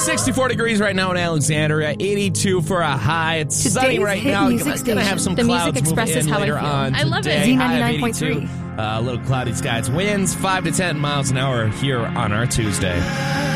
64 degrees right now in Alexandria, 82 for a high. It's sunny right hit now. music It's going to have some station. The clouds music moving expresses in how I later feel. on I love it. today. High of 99.3. 82. A little cloudy skies. Winds 5 to 10 miles an hour here on our Tuesday.